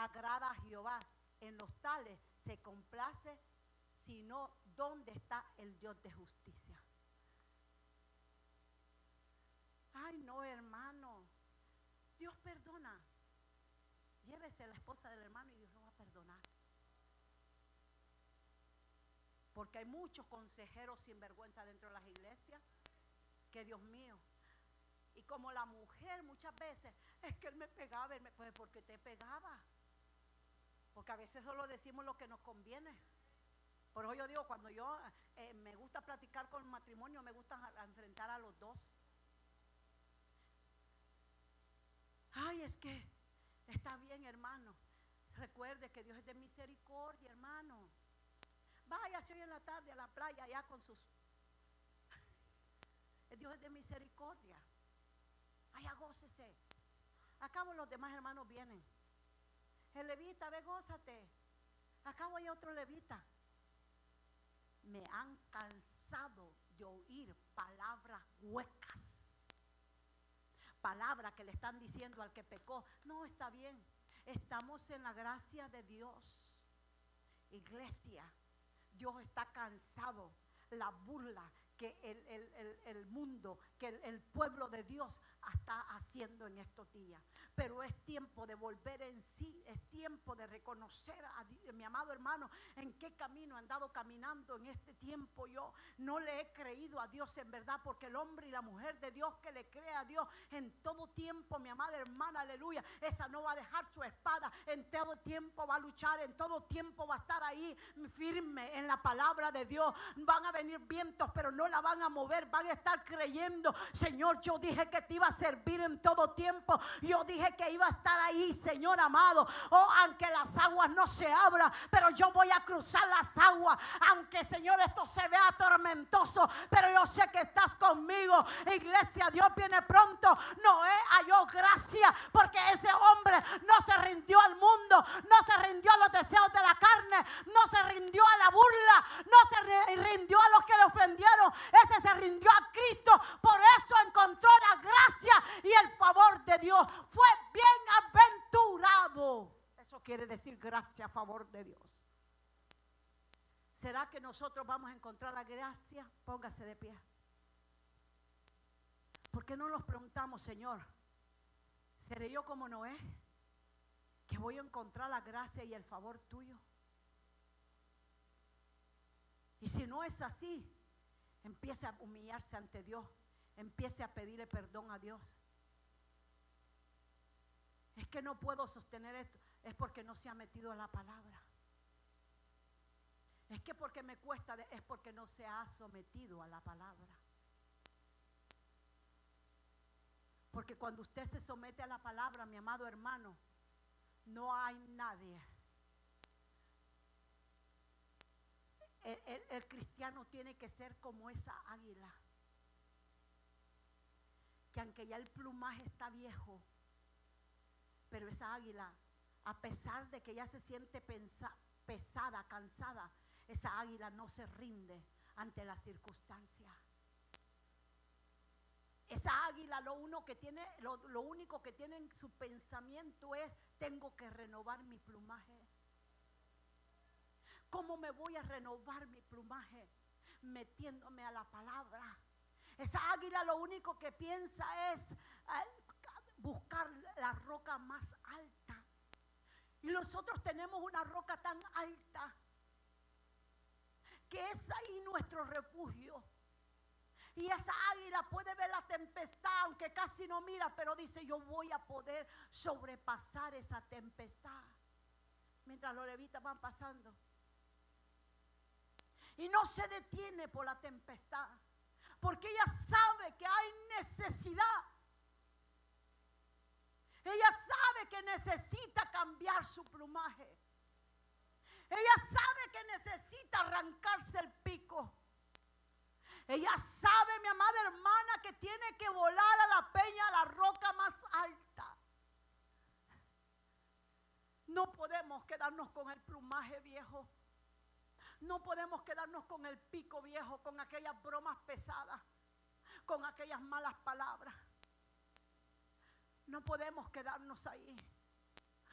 agrada a Jehová. En los tales se complace, sino ¿dónde está el Dios de justicia? Ay, no, hermano. Dios perdona. Llévese a la esposa del hermano y Dios lo va a perdonar. Porque hay muchos consejeros sinvergüenza dentro de las iglesias que, Dios mío. Y como la mujer muchas veces, es que él me pegaba, pues porque te pegaba. Porque a veces solo decimos lo que nos conviene. Por eso yo digo, cuando yo me gusta platicar con el matrimonio, me gusta enfrentar a los dos. Ay, es que está bien, hermano. Recuerde que Dios es de misericordia, hermano. Váyase hoy en la tarde a la playa allá con sus... Dios es de misericordia. Allá gócese. Acabo los demás hermanos vienen. El levita, ve, gózate. Acabo hay otro levita. Me han cansado de oír palabras huecas. Palabras que le están diciendo al que pecó. No, está bien. Estamos en la gracia de Dios. Iglesia, Dios está cansado. La burla que el mundo, que el pueblo de Dios está haciendo en estos días. Pero es tiempo de volver en sí, es tiempo de reconocer a Dios, mi amado hermano, en qué camino he andado caminando en este tiempo. Yo no le he creído a Dios en verdad, porque el hombre y la mujer de Dios que le cree a Dios en todo tiempo, mi amada hermana, aleluya, esa no va a dejar su espada, en todo tiempo va a luchar, en todo tiempo va a estar ahí firme en la palabra de Dios. Van a venir vientos, pero no la van a mover, van a estar creyendo. Señor, yo dije que te iba a servir en todo tiempo, yo dije que iba a estar ahí, Señor amado. Oh, aunque las aguas no se abran, pero yo voy a cruzar las aguas. Aunque, Señor, esto se vea tormentoso, pero yo sé que estás conmigo. Iglesia, Dios viene pronto. Noé halló gracia, porque ese hombre no se rindió al mundo, no se rindió a los deseos de la carne, no se rindió a la burla, no se rindió a los que le ofendieron. Ese se rindió a Cristo. Por eso encontró la gracia y el favor de Dios. Fue bienaventurado. Eso quiere decir gracia a favor de Dios. ¿Será que nosotros vamos a encontrar la gracia? Póngase de pie. ¿Por qué no nos preguntamos, Señor, ¿seré yo como Noé, que voy a encontrar la gracia y el favor tuyo? Y si no es así, empiece a humillarse ante Dios, empiece a pedirle perdón a Dios. Es que no puedo sostener esto, es porque no se ha metido a la palabra. Es que porque me cuesta, es porque no se ha sometido a la palabra. Porque cuando usted se somete a la palabra, mi amado hermano, no hay nadie. El cristiano tiene que ser como esa águila, que aunque ya el plumaje está viejo, pero esa águila, a pesar de que ya se siente pesada, cansada, esa águila no se rinde ante la circunstancia. Esa águila lo único que tiene en su pensamiento es: tengo que renovar mi plumaje. ¿Cómo me voy a renovar mi plumaje? Metiéndome a la palabra. Esa águila lo único que piensa es buscar la roca más alta. Y nosotros tenemos una roca tan alta que es ahí nuestro refugio. Y esa águila puede ver la tempestad, aunque casi no mira, pero dice: yo voy a poder sobrepasar esa tempestad. Mientras los levitas van pasando. Y no se detiene por la tempestad, porque ella sabe que hay necesidad. Ella sabe que necesita cambiar su plumaje. Ella sabe que necesita arrancarse el pico. Ella sabe, mi amada hermana, que tiene que volar a la peña, a la roca más alta. No podemos quedarnos con el plumaje viejo. No podemos quedarnos con el pico viejo, con aquellas bromas pesadas, con aquellas malas palabras. No podemos quedarnos ahí.